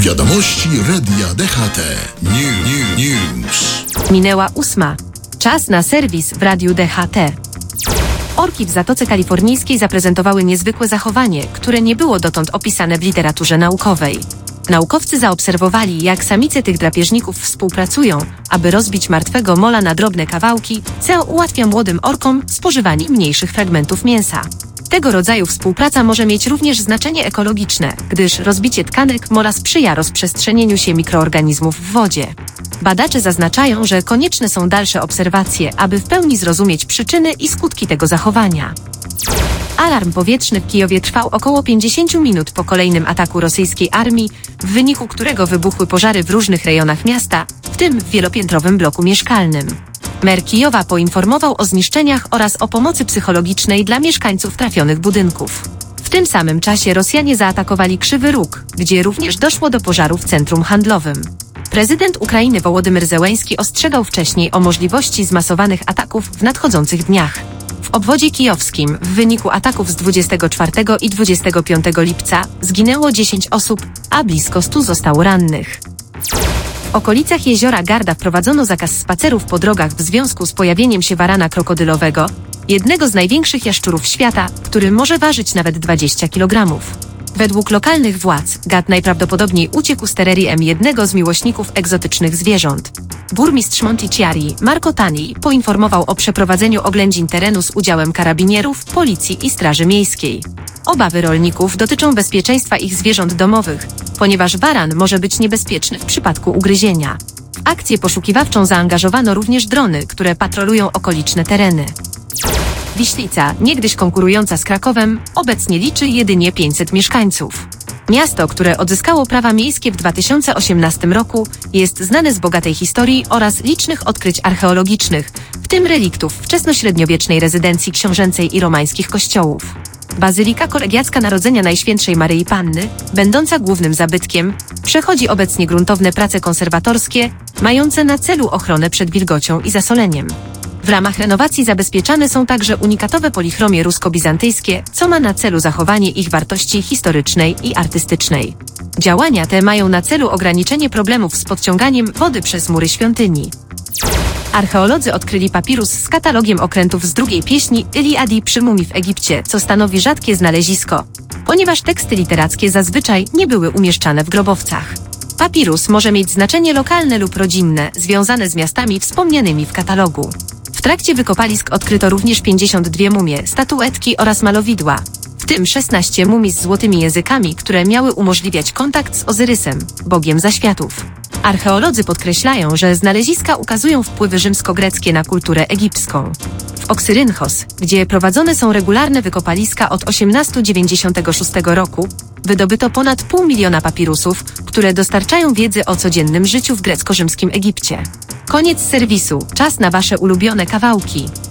Wiadomości Radia DHT. News. Minęła 8. Czas na serwis w Radiu DHT. Orki w Zatoce Kalifornijskiej zaprezentowały niezwykłe zachowanie, które nie było dotąd opisane w literaturze naukowej. Naukowcy zaobserwowali, jak samice tych drapieżników współpracują, aby rozbić martwego mola na drobne kawałki, co ułatwia młodym orkom spożywanie mniejszych fragmentów mięsa. Tego rodzaju współpraca może mieć również znaczenie ekologiczne, gdyż rozbicie tkanek mola sprzyja rozprzestrzenieniu się mikroorganizmów w wodzie. Badacze zaznaczają, że konieczne są dalsze obserwacje, aby w pełni zrozumieć przyczyny i skutki tego zachowania. Alarm powietrzny w Kijowie trwał około 50 minut po kolejnym ataku rosyjskiej armii, w wyniku którego wybuchły pożary w różnych rejonach miasta, w tym w wielopiętrowym bloku mieszkalnym. Mer Kijowa poinformował o zniszczeniach oraz o pomocy psychologicznej dla mieszkańców trafionych budynków. W tym samym czasie Rosjanie zaatakowali Krzywy Róg, gdzie również doszło do pożaru w centrum handlowym. Prezydent Ukrainy Wołodymyr Zełenski ostrzegał wcześniej o możliwości zmasowanych ataków w nadchodzących dniach. W obwodzie kijowskim w wyniku ataków z 24 i 25 lipca zginęło 10 osób, a blisko 100 zostało rannych. W okolicach jeziora Garda wprowadzono zakaz spacerów po drogach w związku z pojawieniem się warana krokodylowego, jednego z największych jaszczurów świata, który może ważyć nawet 20 kg. Według lokalnych władz gad najprawdopodobniej uciekł z terrarium jednego z miłośników egzotycznych zwierząt. Burmistrz Montichiari, Marco Tani, poinformował o przeprowadzeniu oględzin terenu z udziałem karabinierów, policji i straży miejskiej. Obawy rolników dotyczą bezpieczeństwa ich zwierząt domowych, ponieważ waran może być niebezpieczny w przypadku ugryzienia. W akcję poszukiwawczą zaangażowano również drony, które patrolują okoliczne tereny. Wiślica, niegdyś konkurująca z Krakowem, obecnie liczy jedynie 500 mieszkańców. Miasto, które odzyskało prawa miejskie w 2018 roku, jest znane z bogatej historii oraz licznych odkryć archeologicznych, w tym reliktów wczesnośredniowiecznej rezydencji książęcej i romańskich kościołów. Bazylika Kolegiacka Narodzenia Najświętszej Maryi Panny, będąca głównym zabytkiem, przechodzi obecnie gruntowne prace konserwatorskie, mające na celu ochronę przed wilgocią i zasoleniem. W ramach renowacji zabezpieczane są także unikatowe polichromie rusko-bizantyjskie, co ma na celu zachowanie ich wartości historycznej i artystycznej. Działania te mają na celu ograniczenie problemów z podciąganiem wody przez mury świątyni. Archeolodzy odkryli papirus z katalogiem okrętów z drugiej pieśni Iliady przy mumii w Egipcie, co stanowi rzadkie znalezisko, ponieważ teksty literackie zazwyczaj nie były umieszczane w grobowcach. Papirus może mieć znaczenie lokalne lub rodzinne, związane z miastami wspomnianymi w katalogu. W trakcie wykopalisk odkryto również 52 mumie, statuetki oraz malowidła, w tym 16 mumii z złotymi językami, które miały umożliwiać kontakt z Ozyrysem, bogiem zaświatów. Archeolodzy podkreślają, że znaleziska ukazują wpływy rzymsko-greckie na kulturę egipską. W Oksyrynchos, gdzie prowadzone są regularne wykopaliska od 1896 roku, wydobyto ponad 500 000 papirusów, które dostarczają wiedzy o codziennym życiu w grecko-rzymskim Egipcie. Koniec serwisu, czas na Wasze ulubione kawałki.